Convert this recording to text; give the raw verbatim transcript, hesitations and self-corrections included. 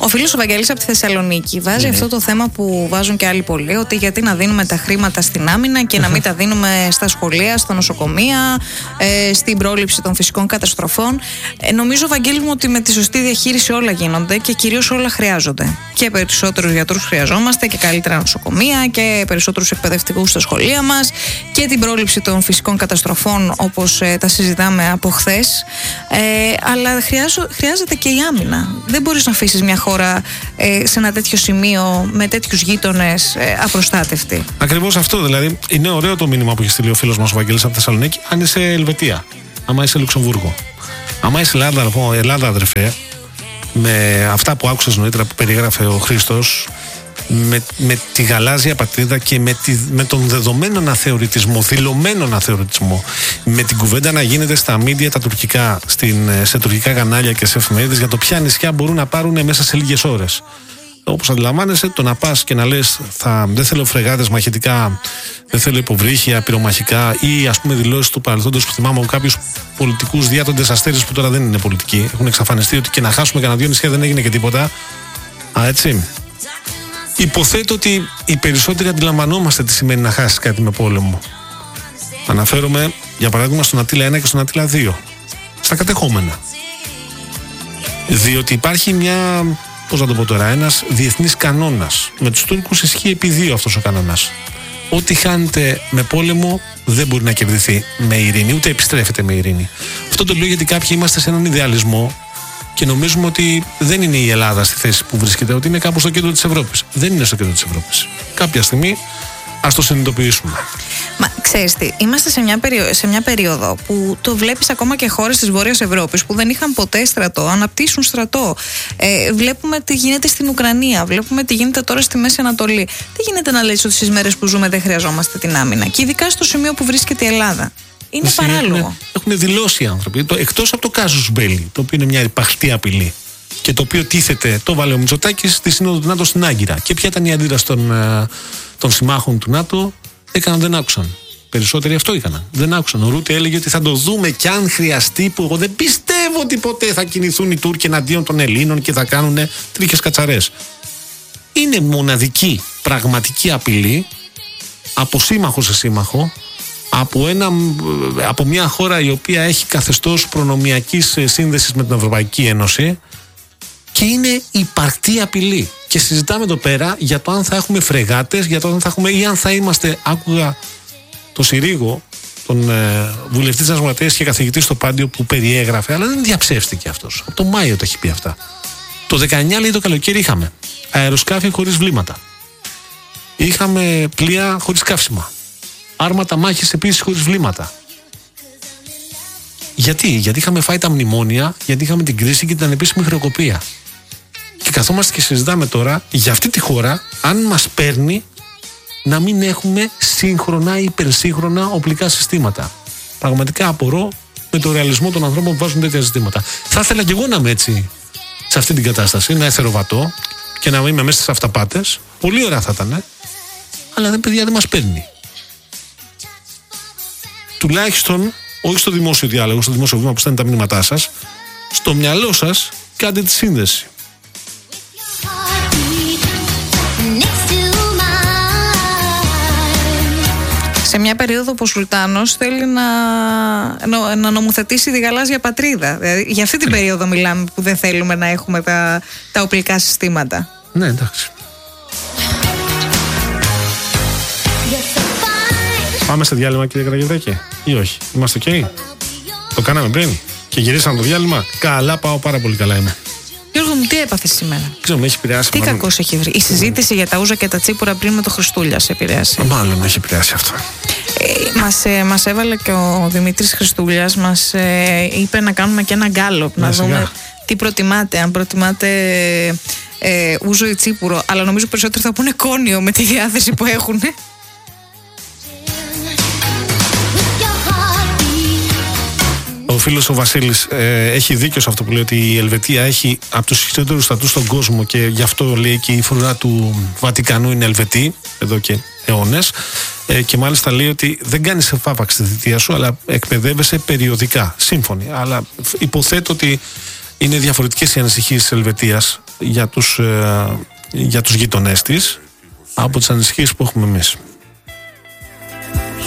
Ο φίλος ο Βαγγέλης από τη Θεσσαλονίκη βάζει mm-hmm. αυτό το θέμα που βάζουν και άλλοι πολλοί, ότι γιατί να δίνουμε τα χρήματα στην άμυνα και mm-hmm. να μην τα δίνουμε στα σχολεία, στα νοσοκομεία, ε, στην πρόληψη των φυσικών καταστροφών. Ε, νομίζω, Βαγγέλη μου, ότι με τη σωστή διαχείριση όλα γίνονται και κυρίως όλα χρειάζονται. Και περισσότερους γιατρούς χρειαζόμαστε και καλύτερα νοσοκομεία και περισσότερους εκπαιδευτικούς στα σχολεία μας και την πρόληψη των φυσικών καταστροφών, όπως ε, τα συζητάμε από χθες. Ε, αλλά χρειάζο, χρειάζεται και η άμυνα. Δεν μπορείς να αφήσεις μια χώρα ε, σε ένα τέτοιο σημείο με τέτοιους γείτονες ε, απροστάτευτη. Ακριβώς αυτό, δηλαδή. Είναι ωραίο το μήνυμα που έχει στείλει ο φίλος μας ο Βαγγέλης από Θεσσαλονίκη, αν είσαι Ελβετία, άμα είσαι Λουξεμβούργο. Άμα είσαι Ελλάδα, Ελλάδα αδερφέ, με αυτά που άκουσες νωρίτερα που περιγράφε ο Χρήστος, με, με τη γαλάζια πατρίδα και με, τη, με τον δεδομένο αναθεωρητισμό, δηλωμένο αναθεωρητισμό, με την κουβέντα να γίνεται στα μίντια τα τουρκικά, στην, σε τουρκικά κανάλια και σε εφημερίδες για το ποια νησιά μπορούν να πάρουν μέσα σε λίγες ώρες. Όπως αντιλαμβάνεσαι, το να πας και να λες θα, δεν θέλω φρεγάτες μαχητικά, δεν θέλω υποβρύχια, πυρομαχικά ή ας πούμε δηλώσεις του παρελθόντος που θυμάμαι από κάποιους πολιτικούς διάτοντες αστέρες που τώρα δεν είναι πολιτικοί. Έχουν εξαφανιστεί ότι και να χάσουμε κανένα δύο νησιά δεν έγινε και τίποτα. Α, έτσι. Υποθέτω ότι οι περισσότεροι αντιλαμβανόμαστε τι σημαίνει να χάσεις κάτι με πόλεμο. Αναφέρομαι για παράδειγμα στον Αττήλα ένα και στον Αττήλα δύο. Στα κατεχόμενα. Διότι υπάρχει μια, πώς να το πω τώρα, ένας διεθνής κανόνας. Με τους Τούρκους ισχύει επί δύο αυτός ο κανόνας. Ό,τι χάνεται με πόλεμο δεν μπορεί να κερδιθεί με ειρήνη, ούτε επιστρέφεται με ειρήνη. Αυτό το λέω γιατί κάποιοι είμαστε σε έναν ιδεαλισμό και νομίζουμε ότι δεν είναι η Ελλάδα στη θέση που βρίσκεται, ότι είναι κάπου στο κέντρο της Ευρώπης. Δεν είναι στο κέντρο της Ευρώπης. Κάποια στιγμή ας το συνειδητοποιήσουμε. Μα ξέρεις τι, είμαστε σε μια, περίοδο, σε μια περίοδο που το βλέπεις ακόμα και χώρες της Βόρειας Ευρώπης που δεν είχαν ποτέ στρατό, αναπτύσσουν στρατό. Ε, βλέπουμε τι γίνεται στην Ουκρανία, βλέπουμε τι γίνεται τώρα στη Μέση Ανατολή. Δεν γίνεται να λες ότι στις μέρες που ζούμε δεν χρειαζόμαστε την άμυνα. Και ειδικά στο σημείο που βρίσκεται η Ελλάδα. Είναι Εσύ παράλογο. Έχουν, έχουν δηλώσει οι άνθρωποι, το, εκτός από το κάζους μπέλι, το οποίο είναι μια υπαχτή απειλή και το οποίο τίθεται, το βάλε ο Μητσοτάκης στη Σύνοδο του ΝΑΤΟ στην Άγκυρα. Και ποια ήταν η αντίδραση των, των συμμάχων του ΝΑΤΟ? Έκαναν, δεν άκουσαν. Περισσότεροι αυτό έκαναν. Δεν άκουσαν. Ο Ρούτε έλεγε ότι θα το δούμε κι αν χρειαστεί, που εγώ δεν πιστεύω ότι ποτέ θα κινηθούν οι Τούρκοι εναντίον των Ελλήνων και θα κάνουν τρίχες κατσαρές. Είναι μοναδική πραγματική απειλή από σύμμαχο σε σύμμαχο, από, ένα, από μια χώρα η οποία έχει καθεστώς προνομιακής σύνδεσης με την Ευρωπαϊκή Ένωση και είναι υπαρκτή απειλή. Και συζητάμε εδώ πέρα για το αν θα έχουμε φρεγάτες, για το αν θα έχουμε ή αν θα είμαστε. Άκουγα το Συρίγο, τον ε, βουλευτή της Δημοκρατίας και καθηγητή στο Πάντιο που περιέγραφε, αλλά δεν διαψεύστηκε αυτός. Από το Μάιο το έχει πει αυτά. Το δεκαεννιά, λέει, το καλοκαίρι είχαμε αεροσκάφη χωρίς βλήματα. Είχαμε πλοία χωρίς καύσιμα. Άρματα μάχης επίσης χωρίς βλήματα. Γιατί? Γιατί είχαμε φάει τα μνημόνια, γιατί είχαμε την κρίση και την ανεπίσημη χρεοκοπία. Και καθόμαστε και συζητάμε τώρα για αυτή τη χώρα, αν μας παίρνει να μην έχουμε σύγχρονα ή υπερσύγχρονα οπλικά συστήματα. Πραγματικά απορώ με το ρεαλισμό των ανθρώπων που βάζουν τέτοια ζητήματα. Θα ήθελα κι εγώ να είμαι έτσι, σε αυτή την κατάσταση, να εθεροβατώ και να είμαι μέσα στις αυταπάτες. Πολύ ωραία θα ήταν, αλλά δεν, παιδιά, δεν μας παίρνει. Τουλάχιστον, όχι στο δημόσιο διάλογο, στο δημόσιο βήμα που στέλνει τα μηνύματά σας, στο μυαλό σας κάντε τη σύνδεση. Σε μια περίοδο που ο Σουλτάνος θέλει να, να νομοθετήσει τη γαλάζια πατρίδα. Δηλαδή, για αυτή την περίοδο μιλάμε που δεν θέλουμε να έχουμε τα, τα οπλικά συστήματα. Ναι, εντάξει. Πάμε σε διάλειμμα, κύριε Καραγευρέκη, ή όχι? Είμαστε ok? Το κάναμε πριν και γυρίσαμε το διάλειμμα. Καλά, πάω πάρα πολύ καλά είμαι. Γιώργο μου, τι έπαθες σήμερα? Ξέρω, με έχει επηρεάσει. Τι κακός έχει βρει? Η συζήτηση για τα ούζα και τα τσίπουρα πριν με το Χριστούλια σε επηρεάσει? Μάλλον με έχει επηρεάσει αυτό. Ε, μας, ε, μας έβαλε και ο Δημήτρης Χριστούλιας, μας ε, είπε να κάνουμε και ένα γκάλοπ, να δούμε σιγά τι προτιμάτε, αν προτιμάτε ε, ούζο ή τσίπουρο, αλλά νομίζω περισσότερο θα πούνε κόνιο με τη διάθεση που έχουν. Ο φίλος ο Βασίλης ε, έχει δίκιο σε αυτό που λέει, ότι η Ελβετία έχει από τους χειρότερους στρατούς στον κόσμο και γι' αυτό λέει και η φρουρά του Βατικανού είναι Ελβετή εδώ και αιώνες, ε, και μάλιστα λέει ότι δεν κάνεις εφάπαξ τη θητεία σου, αλλά εκπαιδεύεσαι περιοδικά. Σύμφωνοι, αλλά υποθέτω ότι είναι διαφορετικές οι ανησυχίες της Ελβετίας για τους, ε, για τους γείτονές της από τις ανησυχίες που έχουμε εμείς.